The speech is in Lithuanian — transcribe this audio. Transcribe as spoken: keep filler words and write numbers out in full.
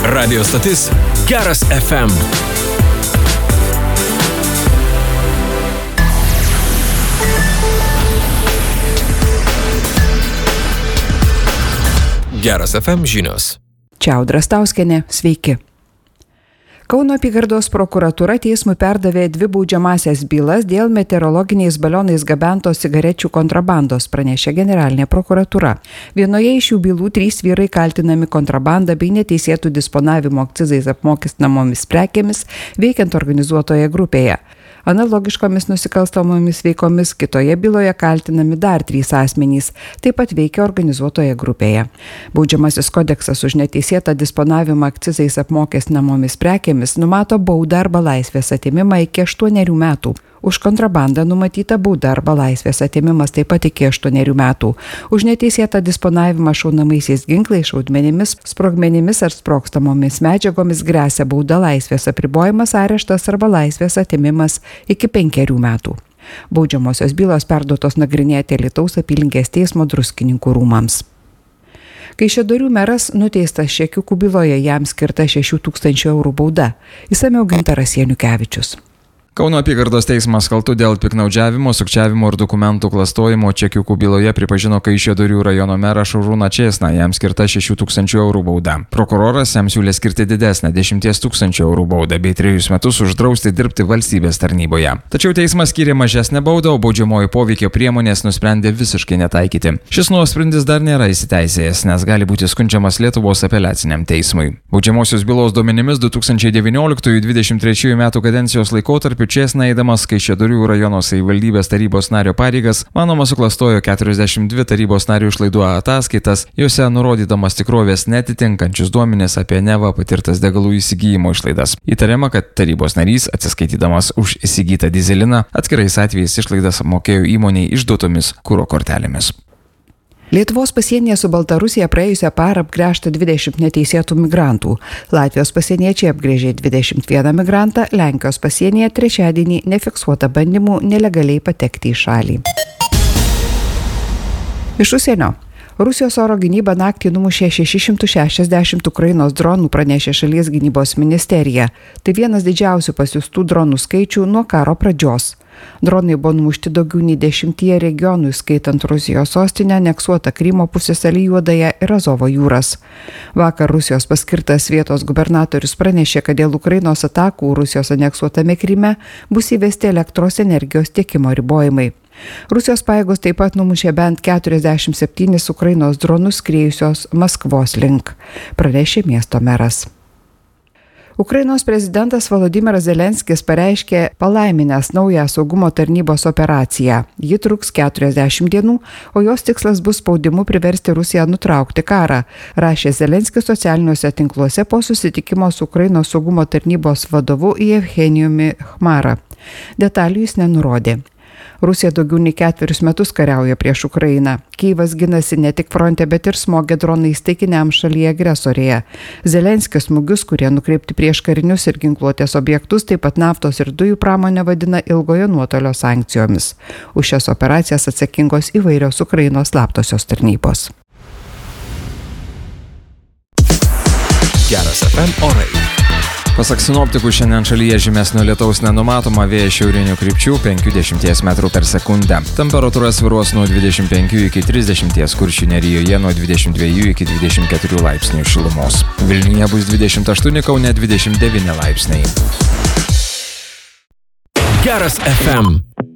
Radio stotis Geras F M. Geras F M žinios. Čia Audra Stauskienė, sveiki. Kauno apygardos prokuratūra teismui perdavė dvi baudžiamąsias bylas dėl meteorologiniais balionais gabentos cigarečių kontrabandos, pranešė generalinė prokuratūra. Vienoje iš šių bylų trys vyrai kaltinami kontrabanda bei neteisėtų disponavimo akcizais apmokestinamomis prekėmis veikiant organizuotoje grupėje. Analogiškomis nusikalstamomis veikomis kitoje byloje kaltinami dar trys asmenys, taip pat veikia organizuotoje grupėje. Baudžiamasis kodeksas už neteisėtą disponavimą akcizais apmokestinamomis prekėmis numato baudą arba laisvės atėmimą iki aštuonerių metų. Už kontrabandą numatyta bauda arba laisvės atėmimas taip pat iki aštuonerių metų. Už neteisėtą disponavimą šaunamaisiais ginklais, šaudmenimis, sprogmenimis ar sprogstamomis medžiagomis gresia bauda, laisvės apribojimas, areštas arba laisvės atėmimas iki penkerių metų. Baudžiamosios bylos perduotos nagrinėti Alytaus apylinkės teismo Druskininkų rūmams. Kaišiadorių meras nuteistas Šekiukų byloje, jam skirta šešių tūkstančių eurų bauda. Išsamiau Gintaras Janukevičius. Kauno apygardos teismas kaltu dėl piktnaudžiavimo, sukčiavimo ir dokumentų klastojimo Čekiukų byloje pripažino Kaišiadorių rajono merą Šarūną Čėsną, jam skirta šešių tūkstančių eurų bauda. Prokuroras jam siūlė skirti didesnę dešimties tūkstančių eurų baudą bei trejus metus uždrausti dirbti valstybės tarnyboje. Tačiau teismas skyrė mažesnę baudą, o baudžiamojo poveikio priemonės nusprendė visiškai netaikyti. Šis nuosprendis dar nėra įsiteisėjęs, nes gali būti skundžiamas Lietuvos apeliaciniam teismui. Baudžiamosios bylos duomenimis du tūkstančiai devynioliktųjų dvidešimt trečiųjų metų kadencijos laikotarpiu Čėsna, eidamas Kaišiadorių rajono savivaldybės tarybos nario pareigas, manoma suklastojo keturiasdešimt dvi tarybos narių išlaidų ataskaitas, jose nurodydamas tikrovės netitinkančius duomenis apie neva patirtas degalų įsigijimo išlaidas. Įtariama, kad tarybos narys, atsiskaitydamas už įsigytą dyzeliną, atskirais atvejais išlaidas apmokėjo įmoniai išduotomis kuro kortelėmis. Lietuvos pasienyje su Baltarusija praėjusią parą apgręžta dvidešimt neteisėtų migrantų. Latvijos pasieniečiai apgręžė dvidešimt vieną migrantą, Lenkijos pasienyje trečiadienį nefiksuota bandymų nelegaliai patekti į šalį. Iš užsienio. Rusijos oro gynyba naktį numušė šešis šimtus šešiasdešimt Ukrainos dronų, pranešė šalies gynybos ministerija. Tai vienas didžiausių pasiųstų dronų skaičių nuo karo pradžios. Dronai buvo numušti daugiau nei dešimtyje regionų, skaitant Rusijos sostinę, aneksuotą Krymo pusiasalį, Juodąją ir Azovo jūras. Vakar Rusijos paskirtas vietos gubernatorius pranešė, kad dėl Ukrainos atakų Rusijos aneksuotame Kryme bus įvesti elektros energijos tiekimo ribojimai. Rusijos pajėgos taip pat numušė bent keturiasdešimt septynis Ukrainos dronus skriejusios Maskvos link, pranešė miesto meras. Ukrainos prezidentas Volodymyras Zelenskis pareiškė palaiminęs naują saugumo tarnybos operaciją. Ji truks keturiasdešimt dienų, o jos tikslas bus spaudimu priversti Rusiją nutraukti karą, rašė Zelenskis socialiniuose tinkluose po susitikimo su Ukrainos saugumo tarnybos vadovu Jevgenijumi Chmara. Detalių jis nenurodė. Rusija daugiau nei ketverius metus kariauja prieš Ukrainą. Kyjivas ginasi ne tik fronte, bet ir smogia dronais taikiniam šalyje agresorėje. Zelenskis smūgius, kurie nukreipti prieš karinius ir ginkluotės objektus, taip pat naftos ir dujų pramonę vadina ilgojo nuotolio sankcijomis. Už šias operacijas atsakingos įvairios Ukrainos slaptosios tarnybos. Geras F M orai. Pasak sinoptikų, šiandien šalyje žymesnio lietaus nenumatoma, vėjas šiaurinių krypčių penki dešimties metrų per sekundę. Temperatūra svyruos nuo dvidešimt penkių iki trisdešimt, Kuršių nerijoje nuo dvidešimt dviejų iki dvidešimt keturių laipsnių šilumos. Vilniuje bus dvidešimt aštuoni, Kaune dvidešimt devyni laipsniai. Geras F M.